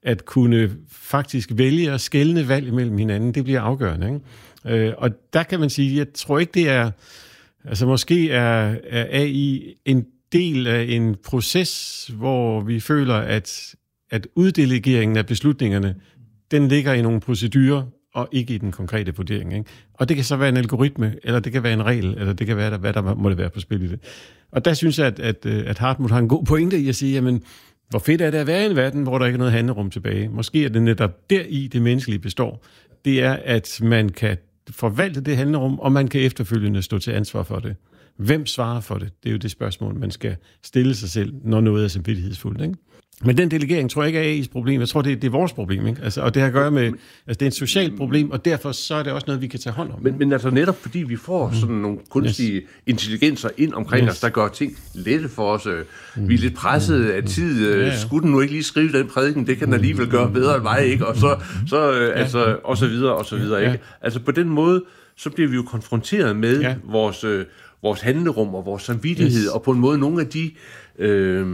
at kunne faktisk vælge og skelne valg imellem hinanden, det bliver afgørende. Ikke? Øh, og der kan man sige, jeg tror ikke, det er... Altså måske er, er A I en del af en proces, hvor vi føler, at, at uddelegeringen af beslutningerne, den ligger i nogle procedurer, og ikke i den konkrete vurdering. Ikke? Og det kan så være en algoritme, eller det kan være en regel, eller det kan være, hvad der må det være på spil i det. Og der synes jeg, at, at, at Hartmut har en god pointe i at sige, jamen, hvor fedt er det at være i en verden, hvor der ikke er noget handlerum tilbage. Måske er det netop deri, det menneskelige består. Det er, at man kan forvalte det handlerum, og man kan efterfølgende stå til ansvar for det. Hvem svarer for det? Det er jo det spørgsmål, man skal stille sig selv, når noget er samvittighedsfuldt, ikke? Men den delegering tror jeg ikke er A I's problem. Jeg tror, det er, det er vores problem, ikke? Altså, og det har at gøre med, altså det er et socialt problem, og derfor så er det også noget, vi kan tage hånd om. Men, men altså netop fordi vi får sådan nogle kunstige yes. intelligenser ind omkring yes. os, der gør ting lette for os. Mm. Vi er lidt presset af tid. Ja, ja. Skulle den nu ikke lige skrive den prædiken? Det kan den alligevel gøre bedre end mig, ikke? Og så, så ja. altså, og så videre, og så videre, ja. ikke? Altså på den måde, så bliver vi jo konfronteret med ja. vores, øh, vores handlerum og vores samvittighed, yes. og på en måde nogle af de... Øh,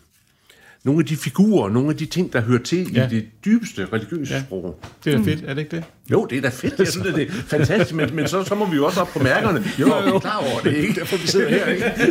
Nogle af de figurer, nogle af de ting, der hører til ja. i det dybeste religiøse ja. sprog. Det er da fedt, er det ikke det? Jo, det er da fedt. Jeg synes, det er fantastisk, men, men så, så må vi jo også op på mærkerne. Jo, jo, jo. Vi er klar over det, ikke? Derfor vi sidder her,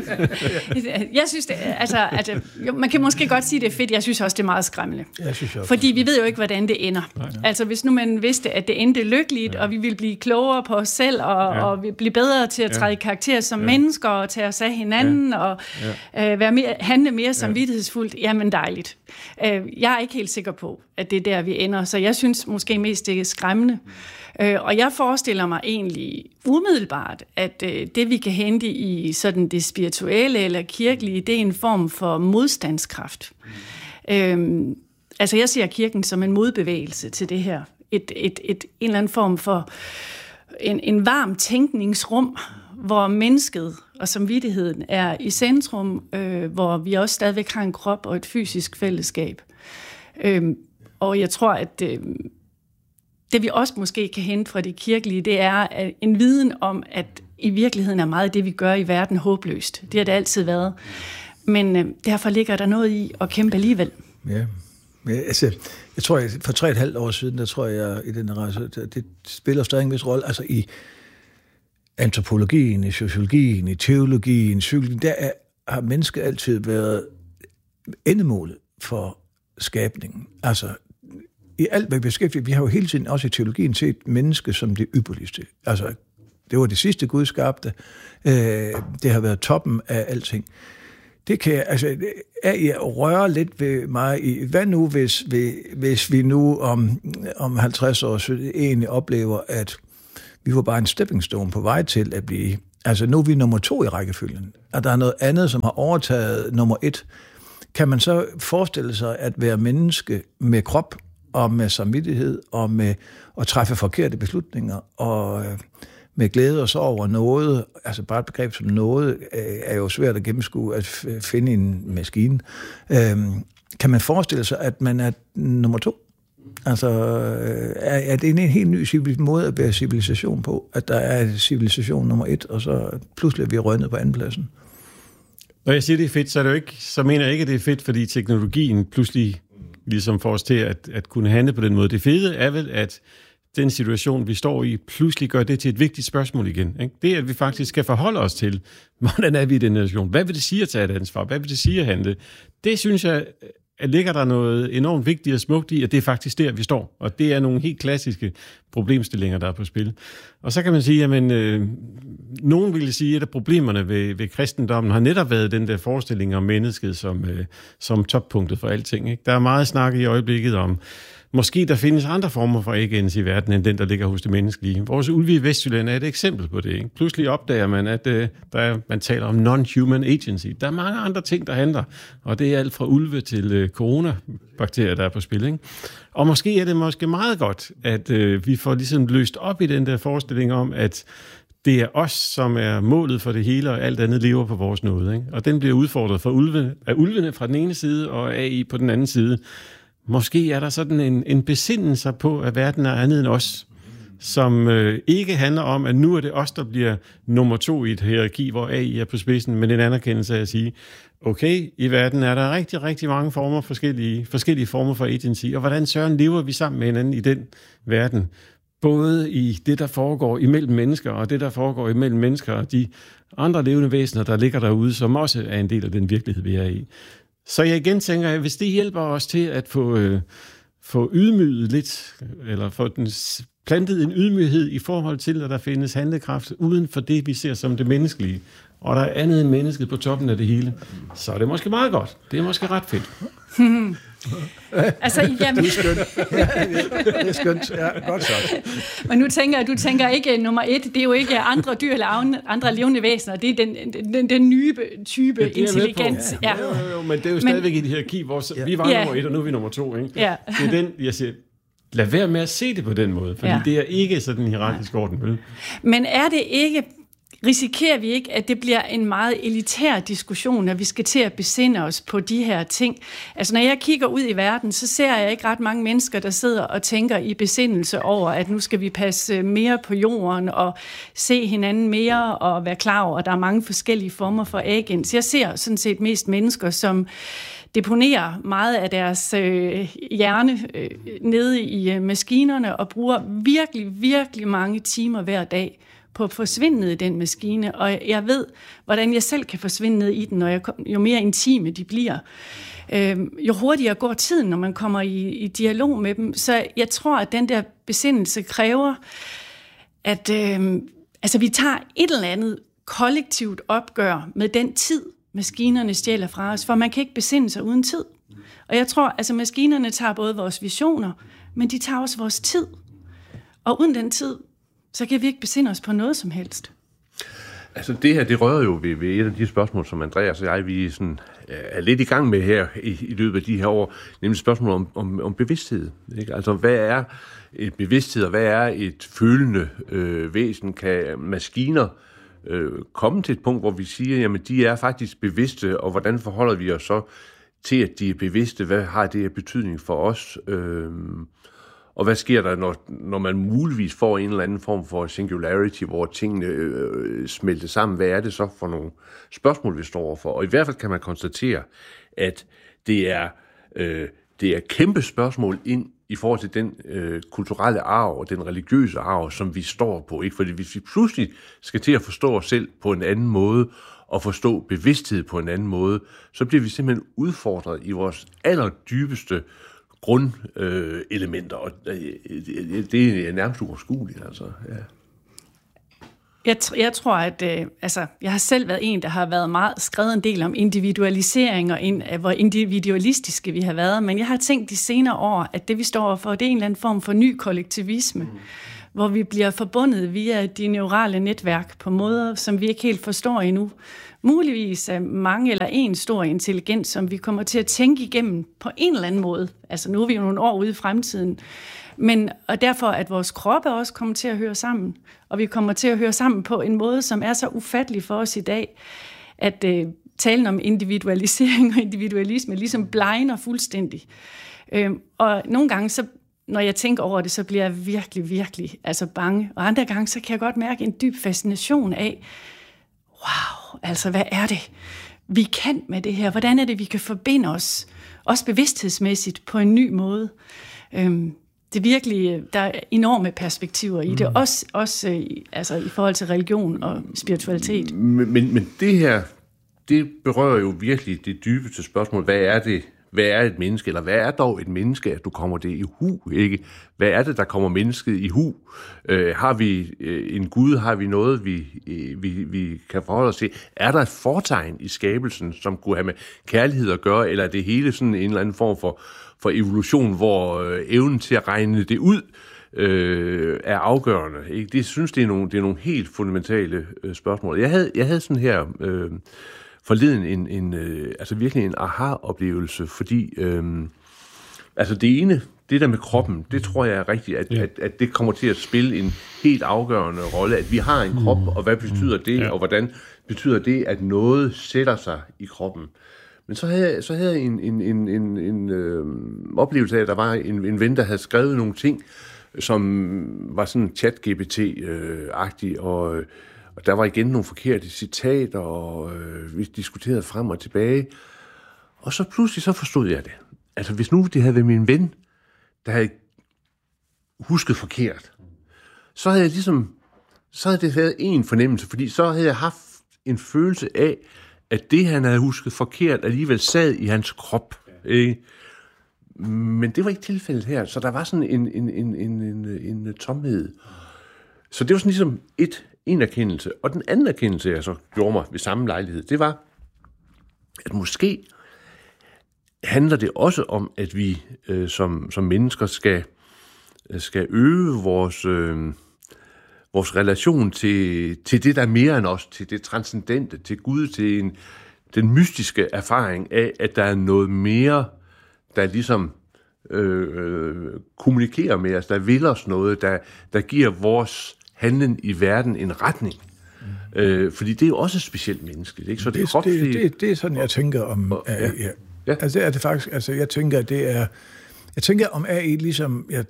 ikke? Jeg synes, det, altså, altså, man kan måske godt sige, det er fedt. Jeg synes også, det er meget skræmmende. Jeg synes også. Fordi vi ved jo ikke, hvordan det ender. Nej. Altså, hvis nu man vidste, at det endte lykkeligt, ja. og vi ville blive klogere på os selv, og, ja. og vi blive bedre til at træde ja. i karakter som ja. mennesker, og tage os af hinanden, ja. og ja. Øh, være mere, handle mere samvittighedsfuldt, jamen dejligt. Øh, jeg er ikke helt sikker på, at det er der, vi ender. Så jeg synes måske mest, det er skræmmende. Øh, og jeg forestiller mig egentlig umiddelbart, at øh, det, vi kan hente i sådan det spirituelle eller kirkelige, det er en form for modstandskraft. Mm. Øh, altså, jeg ser kirken som en modbevægelse til det her. Et, et, et, en eller anden form for en, en varm tænkningsrum, hvor mennesket og samvittigheden er i centrum, øh, hvor vi også stadigvæk har en krop og et fysisk fællesskab. Øh, og jeg tror, at øh, det vi også måske kan hente fra det kirkelige, det er en viden om, at i virkeligheden er meget af det, vi gør i verden, håbløst. Det har det altid været. Men øh, derfor ligger der noget i at kæmpe alligevel. Ja, men, altså, jeg tror, at for tre og et halvt år siden, der tror jeg, i den rejse, det spiller stadig en vis rolle, altså i antropologien, i sociologien, i teologien, i psykologien, der er, har mennesket altid været endemålet for skabningen. Altså, i alt, hvad vi beskæftiger, vi har jo hele tiden, også i teologien, set menneske som det ypperligste. Altså, det var det sidste Gud skabte. Øh, det har været toppen af alting. Det kan, altså, er I rører lidt ved mig i, hvad nu, hvis vi, hvis vi nu om, om halvtreds år egentlig oplever, at vi var bare en stepping stone på vej til at blive... Altså, nu er vi nummer to i rækkefølgen, og der er noget andet, som har overtaget nummer et. Kan man så forestille sig at være menneske med krop og med samvittighed og med at træffe forkerte beslutninger og øh, med glæde og så over noget, altså bare et begreb som noget, øh, er jo svært at gennemskue at f- finde i en maskine. Øh, kan man forestille sig, at man er nummer to? Altså, er, er det en helt ny måde at være civilisation på, at der er civilisation nummer et, og så pludselig er vi røgnet på andenpladsen? Når jeg siger, det er fedt, så, er det jo ikke, så mener jeg ikke, at det er fedt, fordi teknologien pludselig ligesom får os til at, at kunne handle på den måde. Det fede er vel, at den situation, vi står i, pludselig gør det til et vigtigt spørgsmål igen. Ikke? Det er, at vi faktisk skal forholde os til, hvordan er vi i den nation? Hvad vil det sige at tage et ansvar? Hvad vil det sige at handle? Det synes jeg, at ligger der noget enormt vigtigt og smukt i, at det er faktisk der, vi står. Og det er nogle helt klassiske problemstillinger, der er på spil. Og så kan man sige, at øh, nogen ville sige, at problemerne ved, ved kristendommen har netop været den der forestilling om mennesket som, øh, som toppunktet for alting. Ikke? Der er meget snak i øjeblikket om, måske der findes andre former for agens i verden, end den, der ligger hos det menneskelige. Vores ulve i Vestjylland er et eksempel på det. Ikke? Pludselig opdager man, at øh, der er, man taler om non-human agency. Der er mange andre ting, der handler, og det er alt fra ulve til øh, coronabakterier, der er på spil. Ikke? Og måske er det måske meget godt, at øh, vi får ligesom løst op i den der forestilling om, at det er os, som er målet for det hele, og alt andet lever på vores nåde. Ikke? Og den bliver udfordret fra ulve, af ulvene fra den ene side, og A I på den anden side. Måske er der sådan en, en besindelse på, at verden er andet end os, som øh, ikke handler om, at nu er det os, der bliver nummer to i et hierarki, hvor A I er på spidsen, men en anerkendelse af at sige, okay, i verden er der rigtig, rigtig mange former, forskellige, forskellige former for agency, og hvordan søren lever vi sammen med hinanden i den verden? Både i det, der foregår imellem mennesker, og det, der foregår imellem mennesker, og de andre levende væsener, der ligger derude, som også er en del af den virkelighed, vi er i. Så jeg igen tænker, at hvis det hjælper os til at få, øh, få ydmyget lidt, eller få den plantet en ydmyghed i forhold til, at der findes handlekraft uden for det, vi ser som det menneskelige, og der er andet end mennesket på toppen af det hele, så er det måske meget godt. Det er måske ret fedt. altså, jamen... Det er skønt. Ja, det er skønt. Ja, godt så. Men nu tænker jeg, du tænker ikke nummer et, det er jo ikke andre dyr eller andre levende væsener, det er den, den, den nye type ja, intelligens. Ja. Ja. Jo, jo, jo, men det er jo stadigvæk men, et hierarki, hvor ja. vi var ja. nummer et, og nu er vi nummer to. Ikke? Ja. Det er den, jeg siger, lad være med at se det på den måde, fordi ja. det er ikke sådan en hierarkisk orden. Vel? Men er det ikke... Risikerer vi ikke, at det bliver en meget elitær diskussion, når vi skal til at besinde os på de her ting? Altså, når jeg kigger ud i verden, så ser jeg ikke ret mange mennesker, der sidder og tænker i besindelse over, at nu skal vi passe mere på jorden og se hinanden mere og være klar over, at der er mange forskellige former for agens. Jeg ser sådan set mest mennesker, som deponerer meget af deres øh, hjerne øh, nede i øh, maskinerne og bruger virkelig, virkelig mange timer hver dag på at forsvinde ned i den maskine, og jeg ved, hvordan jeg selv kan forsvinde ned i den, når jeg, jo mere intime de bliver. Øh, jo hurtigere går tiden, når man kommer i, i dialog med dem. Så jeg tror, at den der besindelse kræver, at øh, altså, vi tager et eller andet kollektivt opgør med den tid, maskinerne stjæler fra os, for man kan ikke besinde sig uden tid. Og jeg tror, altså maskinerne tager både vores visioner, men de tager også vores tid. Og uden den tid, så kan vi ikke besinde os på noget som helst. Altså det her, det rører jo ved, ved et af de spørgsmål, som Andreas og jeg, vi sådan, er lidt i gang med her i, i løbet af de her år, nemlig spørgsmål om, om, om bevidsthed. Ikke? Altså hvad er et bevidsthed, og hvad er et følende øh, væsen? Kan maskiner øh, komme til et punkt, hvor vi siger, jamen de er faktisk bevidste, og hvordan forholder vi os så til, at de er bevidste? Hvad har det af betydning for os? Øh, Og hvad sker der, når, når man muligvis får en eller anden form for singularity, hvor tingene øh, smelter sammen? Hvad er det så for nogle spørgsmål, vi står overfor? Og i hvert fald kan man konstatere, at det er, øh, det er kæmpe spørgsmål ind i forhold til den øh, kulturelle arv og den religiøse arv, som vi står på. Ikke? Fordi hvis vi pludselig skal til at forstå os selv på en anden måde, og forstå bevidsthed på en anden måde, så bliver vi simpelthen udfordret i vores allerdybeste grundelementer, øh, og øh, det er nærmest uoverskueligt, altså. Ja. Jeg, t- jeg tror, at øh, altså, jeg har selv været en, der har været meget skrevet en del om individualisering, og in, hvor individualistiske vi har været, men jeg har tænkt de senere år, at det vi står overfor, det er en eller anden form for ny kollektivisme, mm. hvor vi bliver forbundet via de neurale netværk på måder, som vi ikke helt forstår endnu. Muligvis er mange eller en stor intelligens, som vi kommer til at tænke igennem på en eller anden måde. Altså nu er vi jo nogle år ude i fremtiden. Men, og derfor, at vores kroppe også kommer til at høre sammen. Og vi kommer til at høre sammen på en måde, som er så ufattelig for os i dag, at øh, talen om individualisering og individualisme ligesom blegner fuldstændig. Øh, og nogle gange, så, når jeg tænker over det, så bliver jeg virkelig, virkelig altså bange. Og andre gange, så kan jeg godt mærke en dyb fascination af, wow, altså hvad er det, vi kan med det her? Hvordan er det, vi kan forbinde os, også bevidsthedsmæssigt, på en ny måde? Øhm, det er virkelig, der er enorme perspektiver i det, mm. også, også altså, i forhold til religion og spiritualitet. Men, men, men det her, det berører jo virkelig det dybeste spørgsmål. Hvad er det? Hvad er et menneske? Eller hvad er dog et menneske, at du kommer det i hu, ikke? Hvad er det, der kommer mennesket i hu? Øh, har vi øh, en Gud? Har vi noget, vi, øh, vi, vi kan forholde os til? Er der et fortegn i skabelsen, som kunne have med kærlighed at gøre? Eller er det hele sådan en eller anden form for, for evolution, hvor øh, evnen til at regne det ud øh, er afgørende? Ikke? Det synes det er nogle, det er nogle helt fundamentale øh, spørgsmål. Jeg havde, jeg havde sådan her... Øh, forleden en, en øh, altså virkelig en aha-oplevelse, fordi øh, altså det ene, det der med kroppen, det tror jeg er rigtigt, at, ja. at, at det kommer til at spille en helt afgørende rolle, at vi har en krop, og hvad betyder det, ja. og hvordan betyder det, at noget sætter sig i kroppen. Men så havde jeg, så havde jeg en, en, en, en, en øh, oplevelse af, at der var en, en ven, der havde skrevet nogle ting, som var sådan chat-G P T-agtig, og, og der var igen nogle forkerte citater, og øh, vi diskuterede frem og tilbage. Og så pludselig så forstod jeg det. Altså, hvis nu det havde været min ven, der havde husket forkert, så havde jeg ligesom, så havde det været en fornemmelse, fordi så havde jeg haft en følelse af, at det, han havde husket forkert, alligevel sad i hans krop. Ikke? Men det var ikke tilfældet her, så der var sådan en, en, en, en, en, en tomhed. Så det var sådan ligesom et, en erkendelse. Og den anden erkendelse, jeg så gjorde mig ved samme lejlighed, det var, at måske handler det også om, at vi øh, som, som mennesker skal, skal øge vores, øh, vores relation til, til det, der er mere end os, til det transcendente, til Gud, til en, den mystiske erfaring af, at der er noget mere, der ligesom øh, kommunikerer med os, der vil os noget, der, der giver vores handlen i verden en retning. Mm. Øh, fordi det er jo også specielt menneskeligt, ikke? Så det, det, det, det, det, det er sådan, jeg tænker om... Og, ja. Ja. Ja. Altså, det er det faktisk... Altså, jeg tænker, at det er... Jeg tænker om A I ligesom... Jeg,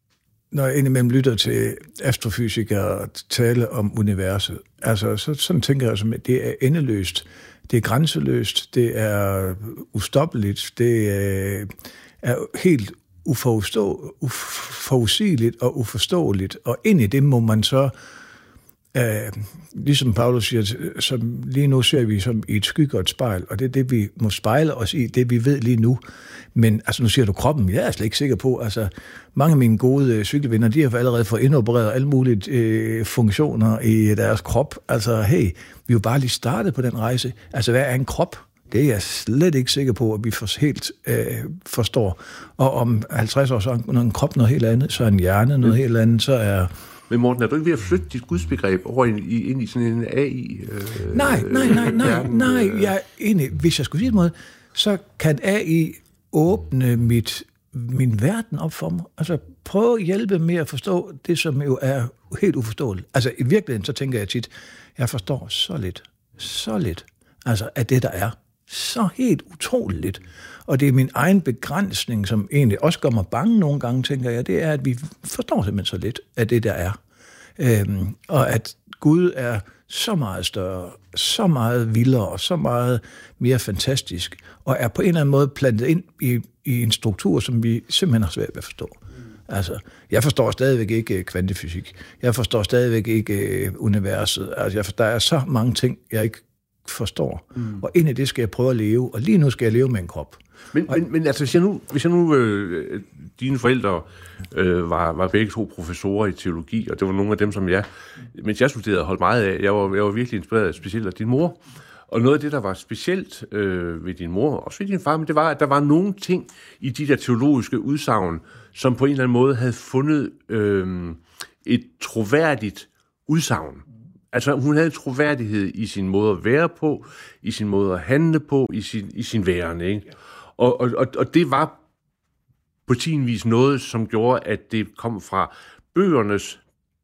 når jeg indimellem lytter til astrofysikere tale om universet, altså, så sådan tænker jeg, at det er endeløst, det er grænseløst, det er ustoppeligt, det er, er helt uforstå, uforudsigeligt og uforståeligt, og ind i det må man så, øh, ligesom Paulus siger, som lige nu ser vi som i et skygge og et spejl, og det er det, vi må spejle os i, det vi ved lige nu. Men altså, nu siger du kroppen, jeg er slet ikke sikker på, altså mange af mine gode øh, cykelvenner, de har allerede fået indopereret alle mulige øh, funktioner i deres krop. Altså, hey, vi er jo bare lige startet på den rejse. Altså, hvad er en krop? Det er jeg slet ikke sikker på, at vi for helt øh, forstår. Og om halvtreds år, så er en krop noget helt andet, så er en hjerne noget helt andet, så er... Men Morten, er du ikke ved at flytte dit gudsbegreb over ind i, ind i sådan en A I? Øh, nej, nej, nej, nej, nej. Jeg er enig. Hvis jeg skulle sige noget, så kan A I åbne mit, min verden op for mig. Altså, prøv at hjælpe med at forstå det, som jo er helt uforståeligt. Altså, i virkeligheden, så tænker jeg tit, jeg forstår så lidt, så lidt, altså, af det, der er. Så helt utroligt lidt. Og det er min egen begrænsning, som egentlig også gør mig bange nogle gange, tænker jeg, det er, at vi forstår simpelthen så lidt af det, der er. Øhm, og at Gud er så meget større, så meget vildere, så meget mere fantastisk, og er på en eller anden måde plantet ind i, i en struktur, som vi simpelthen har svært ved at forstå. Altså, jeg forstår stadigvæk ikke kvantefysik. Jeg forstår stadigvæk ikke universet. Altså, jeg forstår, der er så mange ting, jeg ikke forstår. Mm. Og ind i det skal jeg prøve at leve, og lige nu skal jeg leve med en krop. Men, og, men, men altså, hvis jeg nu, hvis jeg nu øh, dine forældre øh, var, var begge to professorer i teologi, og det var nogle af dem, som jeg, mens jeg studerede, holdt meget af. Jeg var, jeg var virkelig inspireret specielt af din mor. Og noget af det, der var specielt øh, ved din mor, og også ved din far, men det var, at der var nogle ting i de der teologiske udsagn, som på en eller anden måde havde fundet øh, et troværdigt udsagn. Altså, hun havde troværdighed i sin måde at være på, i sin måde at handle på, i sin, i sin væren, ikke? Og, og, og det var på sin vis noget, som gjorde, at det kom fra bøgernes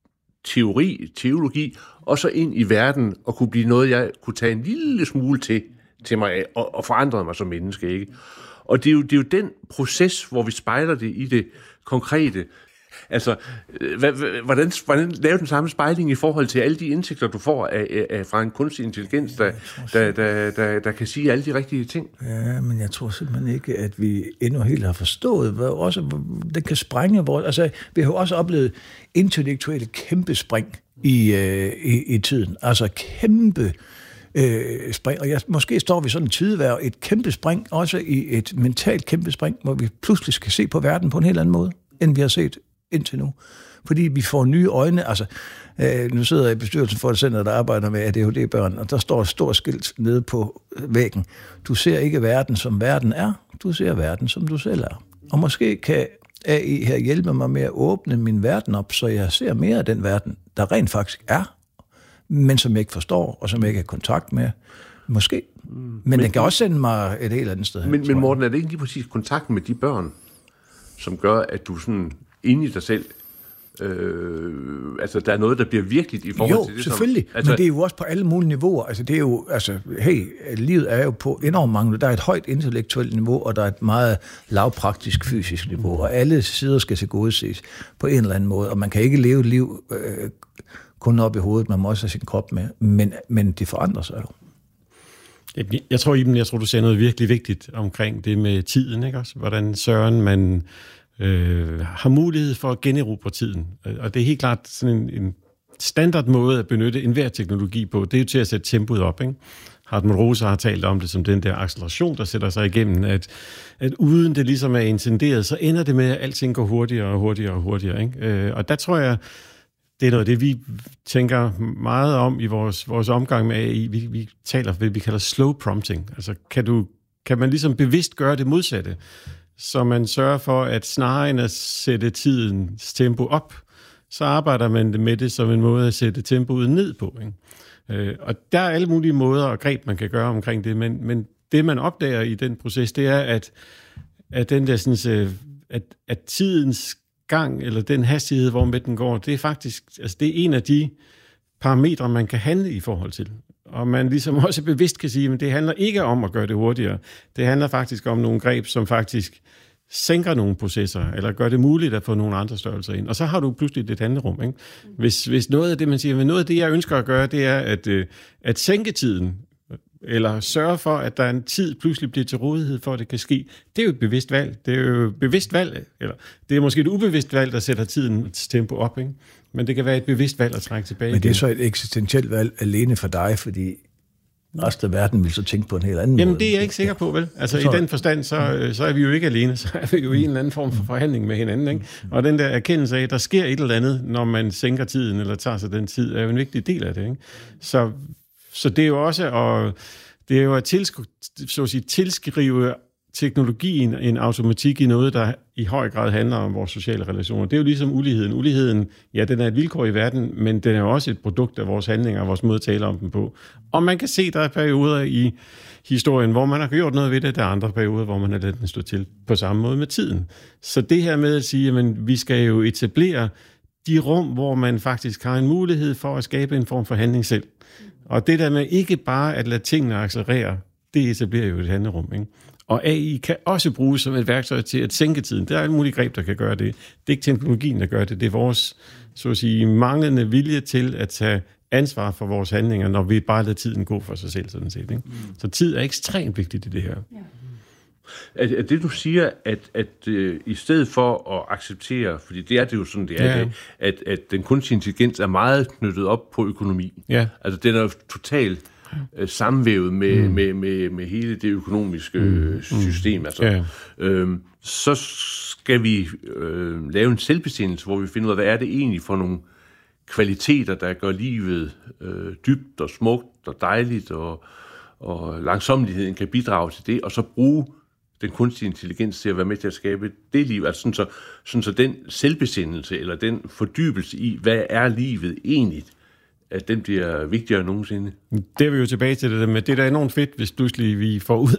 teori, teologi, og så ind i verden, og kunne blive noget, jeg kunne tage en lille smule til, til mig af, og, og forandrede mig som menneske, ikke? Og det er, jo, det er jo den proces, hvor vi spejler det i det konkrete. Altså, hvordan, hvordan lave den samme spejling i forhold til alle de indsigter, du får af, af, fra en kunstig intelligens, der, der, der, der, der kan sige alle de rigtige ting? Ja, men jeg tror simpelthen ikke, at vi endnu helt har forstået, hvad også den kan sprænge vores... Altså, vi har jo også oplevet intellektuelle kæmpe spring i, øh, i, i tiden. Altså, kæmpe øh, spring. Og jeg, måske står vi sådan en tidevær, et kæmpe spring, også i et mentalt kæmpe spring, hvor vi pludselig skal se på verden på en helt anden måde, end vi har set indtil nu. Fordi vi får nye øjne. Altså, øh, nu sidder jeg i bestyrelsen for et center, der arbejder med A D H D-børn, og der står et stort skilt nede på væggen. Du ser ikke verden, som verden er. Du ser verden, som du selv er. Og måske kan A I her hjælpe mig med at åbne min verden op, så jeg ser mere af den verden, der rent faktisk er, men som jeg ikke forstår, og som jeg ikke har kontakt med. Måske. Men, men den kan også sende mig et helt andet sted hen. Men, men Morten, er det ikke lige præcis kontakten med de børn, som gør, at du sådan inde i dig selv Øh, altså, der er noget, der bliver virkeligt i forhold jo, til det. Jo, selvfølgelig, som, altså, men det er jo også på alle mulige niveauer. Altså, det er jo, altså, hey, livet er jo på enormt mange. Der er et højt intellektuelt niveau, og der er et meget lavpraktisk fysisk niveau, og alle sider skal tilgodeses på en eller anden måde, og man kan ikke leve et liv øh, kun op i hovedet, man må også have sin krop med, men, men det forandrer sig jo. Jeg tror, Iben, jeg tror, du sagde noget virkelig vigtigt omkring det med tiden, ikke også? Hvordan søren man øh, har mulighed for at generobre tiden. Og det er helt klart sådan en, en standard måde at benytte enhver teknologi på. Det er jo til at sætte tempoet op, ikke? Hartmut Rosa har talt om det som den der acceleration, der sætter sig igennem, at, at uden det ligesom er intenderet, så ender det med, at alting går hurtigere og hurtigere og hurtigere, ikke? Øh, og der tror jeg, det er noget af det, vi tænker meget om i vores, vores omgang med A I. Vi, vi taler om det, vi kalder slow prompting. Altså, kan, du, kan man ligesom bevidst gøre det modsatte, så man sørger for, at snarere end at sætte tidens tempo op, så arbejder man med det som en måde at sætte tempoet ned på, ikke? Øh, og der er alle mulige måder og greb, man kan gøre omkring det, men, men det, man opdager i den proces, det er, at, at, den der, sådan, at, at tidens gang, eller den hastighed, hvor med den går, det er faktisk, altså det er en af de parametre, man kan handle i forhold til. Og man ligesom også bevidst kan sige, at det handler ikke om at gøre det hurtigere. Det handler faktisk om nogle greb, som faktisk sænker nogle processer, eller gør det muligt at få nogle andre størrelser ind. Og så har du pludselig et handlerum, ikke? Hvis, hvis noget af det, man siger, men noget af det, jeg ønsker at gøre, det er at, at sænke tiden, eller sørge for, at der er en tid pludselig bliver til rådighed for, at det kan ske. Det er jo et bevidst valg. Det er jo et bevidst valg, eller det er måske et ubevidst valg, der sætter tidens tempo op, ikke? Men det kan være et bevidst valg at trække tilbage. Men det er så et eksistentielt valg alene for dig, fordi resten af verden vil så tænke på en helt anden Jamen, måde. det er jeg ikke sikker på, vel? Altså, i den forstand, så, så er vi jo ikke alene, så er vi jo i en eller anden form for forhandling med hinanden, ikke? Og den der erkendelse af, at der sker et eller andet, når man sænker tiden, eller tager sig den tid, er jo en vigtig del af det, ikke? Så Så det er jo også at, det er jo at tilsk- så at sige, tilskrive teknologien en automatik i noget, der i høj grad handler om vores sociale relationer. Det er jo ligesom uligheden. Uligheden, ja, den er et vilkår i verden, men den er jo også et produkt af vores handlinger og vores måde at tale om dem på. Og man kan se, at der er perioder i historien, hvor man har gjort noget ved det. Der er andre perioder, hvor man har ladet den stå til på samme måde med tiden. Så det her med at sige, at vi skal jo etablere de rum, hvor man faktisk har en mulighed for at skabe en form for handling selv. Og det der med ikke bare at lade tingene accelerere, det etablerer jo et handlerum, ikke? Og A I kan også bruges som et værktøj til at sænke tiden. Der er alle mulige greb, der kan gøre det. Det er ikke teknologien, der gør det. Det er vores, så at sige, manglende vilje til at tage ansvar for vores handlinger, når vi bare lader tiden gå for sig selv, sådan set, ikke? Mm. Så tid er ekstremt vigtigt i det her. Ja. Er det, du siger, at, at øh, i stedet for at acceptere, fordi det er det jo sådan, det er, ja. det, at, at den kunstige intelligens er meget knyttet op på økonomi. Ja. Altså, den er jo totalt øh, sammenvævet med, mm. med, med, med hele det økonomiske mm. system. Altså, ja. øhm, så skal vi øh, lave en selvbestemmelse, hvor vi finder ud af, hvad er det egentlig for nogle kvaliteter, der gør livet øh, dybt og smukt og dejligt, og, og langsommeligheden kan bidrage til det, og så bruge den kunstige intelligens til at være med til at skabe det liv. Altså sådan så, sådan så den selvbesindelse, eller den fordybelse i, hvad er livet egentlig, at den bliver vigtigere end nogensinde. Det er vi jo tilbage til det der med, det der er enormt fedt, hvis pludselig vi får ud